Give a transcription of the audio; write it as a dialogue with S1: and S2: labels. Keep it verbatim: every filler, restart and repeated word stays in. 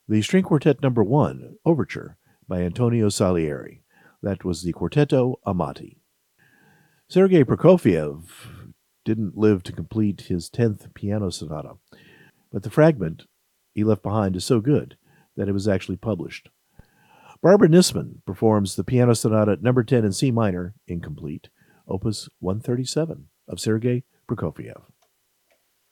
S1: The String Quartet Number One, Overture, by Antonio Salieri. That was the Quartetto Amati. Sergei Prokofiev didn't live to complete his tenth piano sonata, but the fragment he left behind is so good that it was actually published. Barbara Nisman performs the Piano Sonata Number ten in C minor, incomplete, Opus one thirty-seven of Sergei Prokofiev.